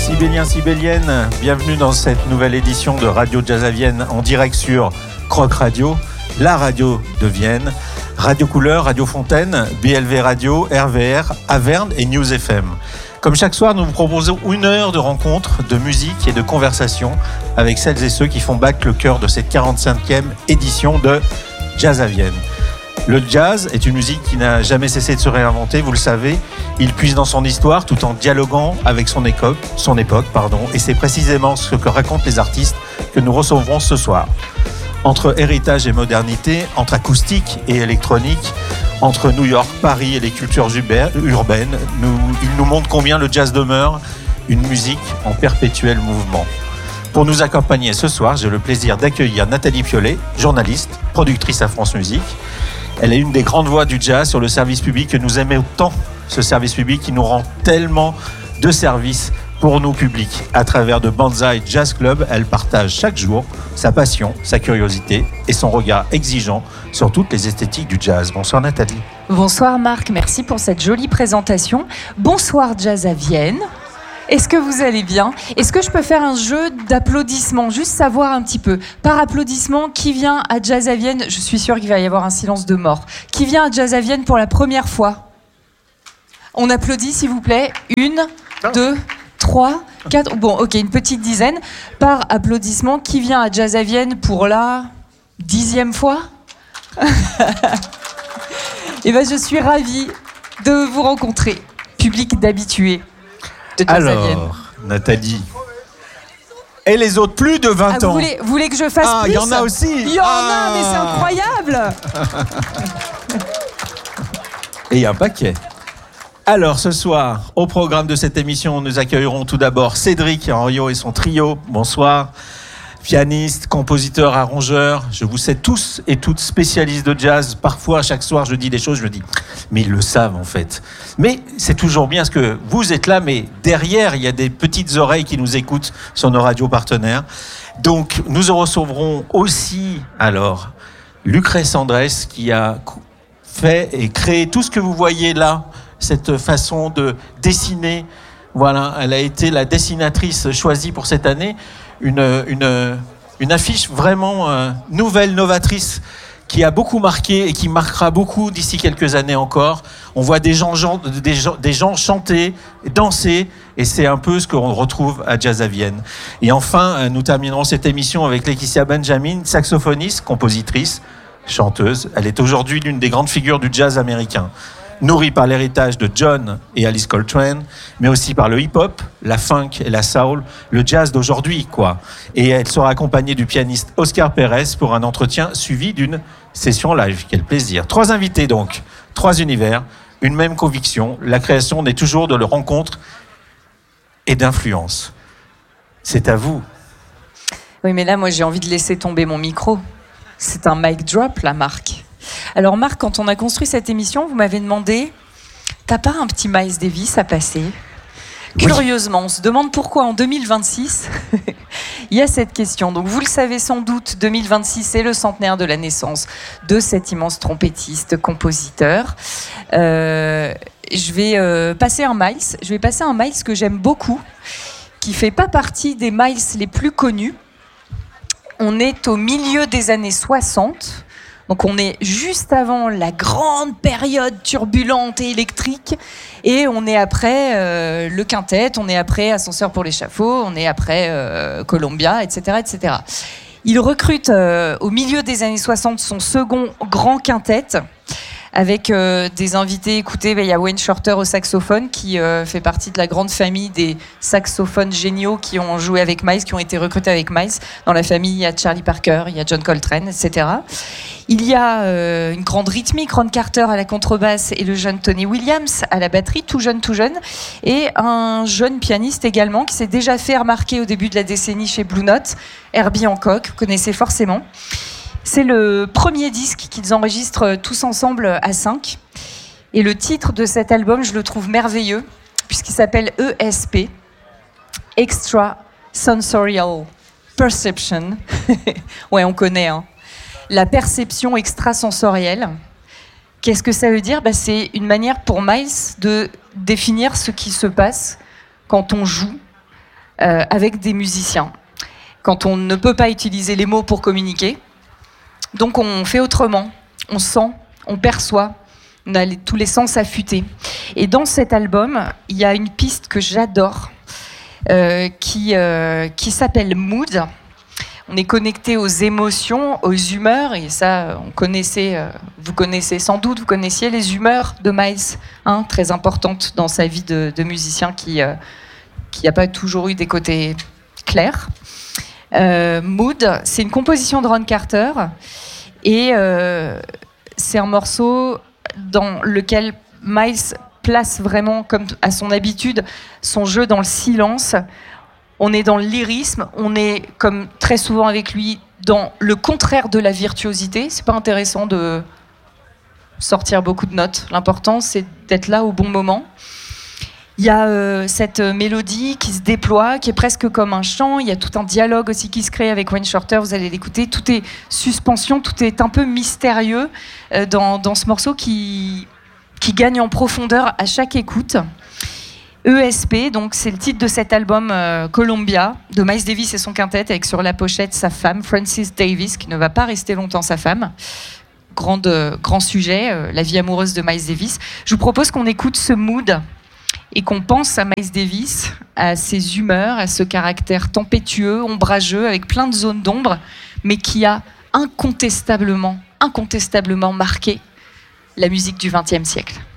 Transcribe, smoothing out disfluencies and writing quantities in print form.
Sibéliens, Sibéliennes, bienvenue dans cette nouvelle édition de Radio Jazz à Vienne en direct sur Croc Radio, la radio de Vienne, Radio Couleur, Radio Fontaine, BLV Radio, RVR, Averne et News FM. Comme chaque soir, nous vous proposons une heure de rencontres, de musique et de conversation avec celles et ceux qui font battre le cœur de cette 45e édition de Jazz à Vienne. Le jazz est une musique qui n'a jamais cessé de se réinventer, vous le savez. Il puise dans son histoire tout en dialoguant avec son époque, et c'est précisément ce que racontent les artistes que nous recevrons ce soir. Entre héritage et modernité, entre acoustique et électronique, entre New York, Paris et les cultures urbaines, il nous montre combien le jazz demeure une musique en perpétuel mouvement. Pour nous accompagner ce soir, j'ai le plaisir d'accueillir Nathalie Piolet, journaliste, productrice à France Musique. Elle est une des grandes voix du jazz sur le service public que nous aimons tant, ce service public qui nous rend tellement de services pour nos publics. À travers de Banzai Jazz Club, elle partage chaque jour sa passion, sa curiosité et son regard exigeant sur toutes les esthétiques du jazz. Bonsoir Nathalie. Bonsoir Marc, merci pour cette jolie présentation. Bonsoir Jazz à Vienne. Est-ce que vous allez bien ? Est-ce que je peux faire un jeu d'applaudissements ? Juste savoir un petit peu. Par applaudissement, qui vient à Jazz à Vienne ? Je suis sûre qu'il va y avoir un silence de mort. Qui vient à Jazz à Vienne pour la première fois ? On applaudit s'il vous plaît. 1, 2, 3, 4... Bon, ok, une petite dizaine. Par applaudissement, qui vient à Jazz à Vienne pour la 10e fois ? Eh bien, je suis ravie de vous rencontrer, public d'habitués. Alors, Nathalie, et les autres, plus de 20 ans. Vous voulez que je fasse plus ? Il y en a aussi. Il y en a, mais c'est incroyable. Et il y a un paquet. Alors, ce soir, au programme de cette émission, nous accueillerons tout d'abord Cédric Henriot et son trio. Bonsoir. Pianiste, compositeur, arrangeur, je vous sais tous et toutes spécialistes de jazz. Parfois, chaque soir, je dis des choses, je me dis, mais ils le savent en fait. Mais c'est toujours bien parce que vous êtes là, mais derrière, il y a des petites oreilles qui nous écoutent sur nos radios partenaires. Donc, nous recevrons aussi, alors, Lucrèce Andrès qui a fait et créé tout ce que vous voyez là, cette façon de dessiner. Voilà, elle a été la dessinatrice choisie pour cette année. Une affiche vraiment nouvelle, novatrice, qui a beaucoup marqué et qui marquera beaucoup d'ici quelques années encore. On voit des gens chanter, danser, et c'est un peu ce qu'on retrouve à Jazz à Vienne. Et enfin, nous terminerons cette émission avec Laetitia Benjamin, saxophoniste, compositrice, chanteuse. Elle est aujourd'hui l'une des grandes figures du jazz américain. Nourrie par l'héritage de John et Alice Coltrane, mais aussi par le hip-hop, la funk et la soul, le jazz d'aujourd'hui, quoi. Et elle sera accompagnée du pianiste Oscar Pérez pour un entretien suivi d'une session live. Quel plaisir. 3 invités donc, 3 univers, une même conviction. La création n'est toujours de rencontres et d'influence. C'est à vous. Oui, mais là, moi, j'ai envie de laisser tomber mon micro. C'est un mic drop, là, Marc. Alors Marc, quand on a construit cette émission, vous m'avez demandé, t'as pas un petit Miles Davis à passer ? Oui. Curieusement, on se demande pourquoi en 2026, il y a cette question. Donc vous le savez sans doute, 2026 c'est le centenaire de la naissance de cet immense trompettiste, compositeur. Je vais passer un Miles que j'aime beaucoup, qui fait pas partie des Miles les plus connus. On est au milieu des années 60. Donc on est juste avant la grande période turbulente et électrique, et on est après le quintet, on est après Ascenseur pour l'échafaud, on est après Columbia, etc., etc. Il recrute au milieu des années 60 son second grand quintet, avec des invités. Écoutez, il y a Wayne Shorter au saxophone, qui fait partie de la grande famille des saxophones géniaux qui ont joué avec Miles, qui ont été recrutés avec Miles. Dans la famille, il y a Charlie Parker, il y a John Coltrane, etc. Il y a une grande rythmique, Ron Carter à la contrebasse et le jeune Tony Williams à la batterie, tout jeune, et un jeune pianiste également qui s'est déjà fait remarquer au début de la décennie chez Blue Note, Herbie Hancock, vous connaissez forcément. C'est le premier disque qu'ils enregistrent tous ensemble à 5. Et le titre de cet album, je le trouve merveilleux, puisqu'il s'appelle ESP, Extra Sensorial Perception. Ouais, on connaît, hein. La perception extrasensorielle. Qu'est-ce que ça veut dire ? C'est une manière pour Miles de définir ce qui se passe quand on joue avec des musiciens. Quand on ne peut pas utiliser les mots pour communiquer, donc on fait autrement. On sent, on perçoit, on a tous les sens affûtés. Et dans cet album, il y a une piste que j'adore, qui s'appelle Mood. On est connecté aux émotions, aux humeurs, et ça, vous connaissiez les humeurs de Miles, très importantes dans sa vie de musicien qui n'a pas toujours eu des côtés clairs. Mood, c'est une composition de Ron Carter, et c'est un morceau dans lequel Miles place vraiment, comme à son habitude, son jeu dans le silence. On est dans le lyrisme, on est, comme très souvent avec lui, dans le contraire de la virtuosité. C'est pas intéressant de sortir beaucoup de notes. L'important, c'est d'être là au bon moment. Il y a cette mélodie qui se déploie, qui est presque comme un chant. Il y a tout un dialogue aussi qui se crée avec Wayne Shorter, vous allez l'écouter. Tout est suspension, tout est un peu mystérieux dans ce morceau qui gagne en profondeur à chaque écoute. ESP, donc c'est le titre de cet album Columbia, de Miles Davis et son quintet, avec sur la pochette sa femme, Frances Davis, qui ne va pas rester longtemps sa femme. Grand sujet, la vie amoureuse de Miles Davis. Je vous propose qu'on écoute ce mood et qu'on pense à Miles Davis, à ses humeurs, à ce caractère tempétueux, ombrageux, avec plein de zones d'ombre, mais qui a incontestablement marqué la musique du XXe siècle.